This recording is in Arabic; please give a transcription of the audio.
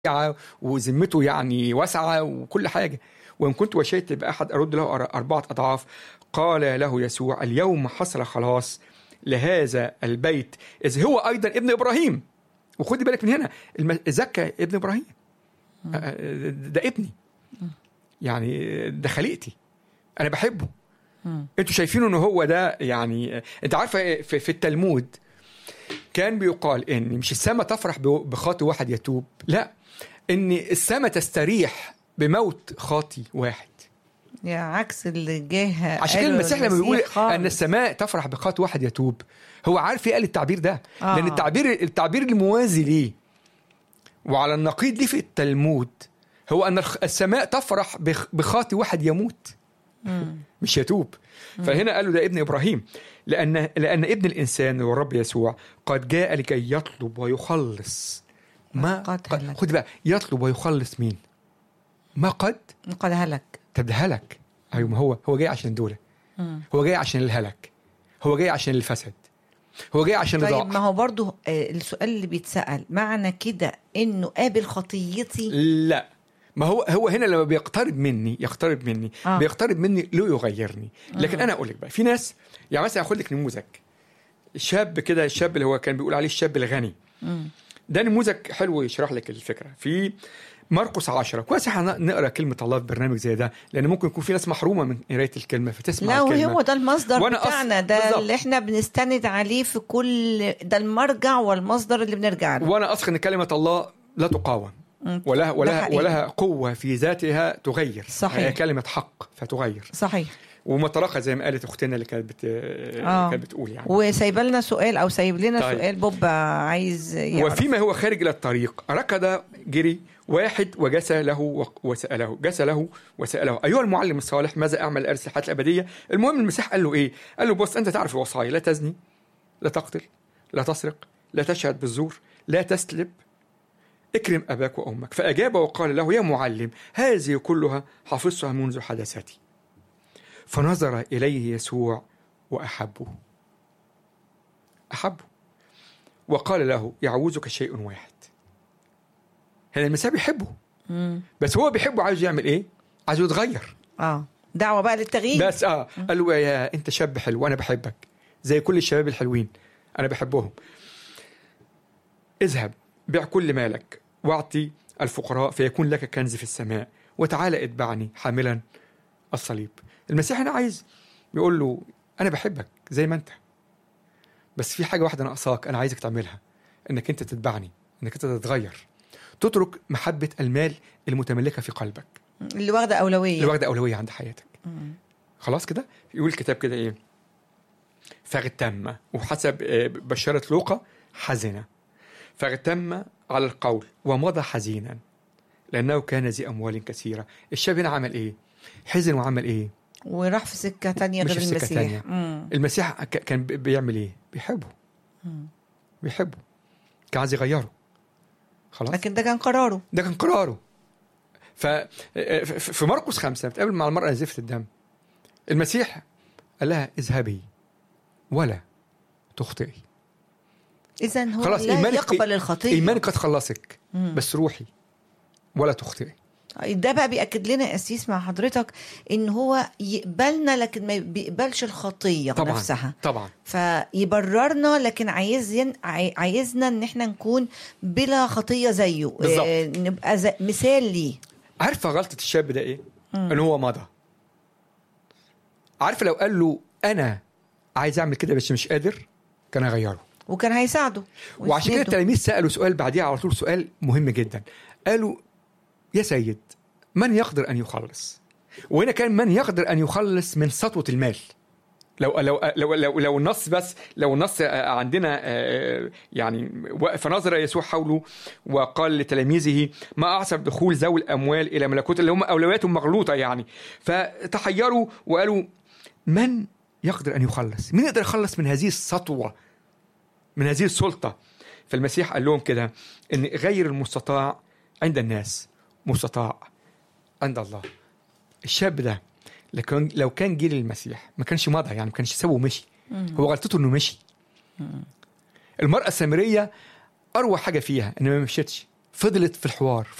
وذمته يعني واسعة وكل حاجة. وإن كنت وشيت بأحد أرد له 4 أضعاف. قال له يسوع: اليوم حصل خلاص لهذا البيت إذ هو أيضا ابن إبراهيم. وخدي بالك من هنا، زكى ابن إبراهيم، ده ابني، يعني ده خليقتي، أنا بحبه. أنتوا شايفينه أنه هو ده. يعني أنت عارفة في التلمود كان بيقال إن مش السماء تفرح بخاطئ واحد يتوب، لا، إن السماء تستريح بموت خاطئ واحد. يا عكس اللي جه. عشان كده المسيح لما بيقول أن السماء تفرح بخاطئ واحد يتوب، هو عارف ايه قال التعبير ده. لأن التعبير الموازي ليه وعلى النقيض ليه في التلمود هو أن السماء تفرح بخاطئ واحد يموت مش يتوب. فهنا قالوا ده ابن إبراهيم، لأن ابن الإنسان والرب يسوع قد جاء لكي يطلب ويخلص ما خد بقى، يطلب ويخلص مين؟ ما قد هلك. طب ده هلك. أيوة، ما هو جاي عشان دولة، هو جاي عشان الهلك، هو جاي عشان الفسد، هو جاي عشان طيب ما هو برضو السؤال اللي بيتسأل معنى كده انه قابل خطيتي؟ لا، ما هو هنا لما بيقترب مني بيقترب مني لو يغيرني. لكن انا اقول لك بقى، في ناس يعني مثلا اخد لك نموذج شاب كده، الشاب اللي هو كان بيقول عليه الشاب الغني. ده نموذج حلو يشرح لك الفكرة. في مرقس 10 كويس احنا نقرا كلمه الله في برنامج زي ده، لان ممكن يكون في ناس محرومه من قرايه الكلمه فتسمع الكلمه. لا، هو ده المصدر بتاعنا، ده اللي احنا بنستند عليه في كل ده، المرجع والمصدر اللي بنرجع له. وانا اصلا ان كلمه الله لا تقاوم ولها قوه في ذاتها تغير. صحيح. هي كلمه حق فتغير. صحيح. ومطرقه زي ما قالت اختنا اللي كانت بتقول يعني. وسايب لنا سؤال او سايب لنا طيب. سؤال بوب عايز يعرف. وفيما هو خارج الى الطريق ركض جري واحد وجسى له وسأله أيها المعلم الصالح ماذا أعمل لأرث الحياة الأبدية؟ المهم المسيح قال له إيه؟ قال له بص، أنت تعرف الوصايا: لا تزني، لا تقتل، لا تسرق، لا تشهد بالزور، لا تسلب، اكرم أباك وأمك. فأجاب وقال له: يا معلم، هذه كلها حفظتها منذ حدثتي. فنظر إليه يسوع وأحبه وقال له: يعوزك شيء واحد. هنا المسيح بيحبه، بس هو بيحبه عايز يعمل ايه؟ عايز يتغير. دعوة بقى للتغيير. بس قال له: يا انت شاب حلو وانا بحبك زي كل الشباب الحلوين، انا بحبهم. اذهب بيع كل مالك واعطي الفقراء فيكون لك كنز في السماء، وتعالى اتبعني حاملا الصليب. المسيح هنا عايز يقول له: انا بحبك زي ما انت، بس في حاجة واحدة ناقصاك، انا عايزك تعملها، انك انت تتبعني، انك انت تتغير، تترك محبة المال المتملكة في قلبك، اللي واخدة أولوية عند حياتك. خلاص كده. يقول الكتاب كده ايه؟ فاغتم، وحسب بشارة لوقا حزنة، فاغتم على القول ومضى حزينا لأنه كان ذي أموال كثيرة. الشاب هنا عمل ايه؟ حزن وعمل ايه؟ وراح في سكة تانية غير المسيح. المسيح كان بيعمل ايه؟ بيحبه، كان عايز يغيره. خلاص. لكن ده كان قراره. في مرقس 5 بتقابل مع المرأة نزيفة الدم، المسيح قال لها: اذهبي ولا تخطئي. إذن هو لا يقبل الخطية. إيمانك قد خلصك، بس روحي ولا تخطئي. ده بقى بيأكد لنا أسيس مع حضرتك إن هو يقبلنا لكن ما بيقبلش الخطية طبعًا نفسها. طبعا فيبررنا، لكن عايزنا إن احنا نكون بلا خطية زيه. نبقى مثال ليه. عارفة غلطة الشاب ده إيه؟ إن هو مضى. عارفة لو قال له أنا عايز أعمل كده بس مش قادر، كان هيغيره وكان هيساعده. وعشان كده التلاميذ سألوا سؤال بعديها على طول، سؤال مهم جدا. قالوا: يا سيد، من يقدر أن يخلص؟ وهنا كان من يقدر أن يخلص من سطوة المال. لو النص بس، لو النص عندنا يعني فنظر يسوع حوله وقال لتلاميذه: ما أعصب دخول ذوي الأموال إلى ملكوت، اللي هم أولوياتهم مغلوطة يعني. فتحيروا وقالوا: من يقدر أن يخلص؟ مين يقدر يخلص من هذه السطوة، من هذه السلطة؟ فالمسيح قال لهم كده إن غير المستطاع عند الناس مستطاع عند الله. الشاب ده لو كان جيل المسيح ما كانش مضى، يعني ما كانش سوى ومشي. هو غلطته انه مشي. المرأة السامرية اروع حاجة فيها انها ما مشيتش، فضلت في الحوار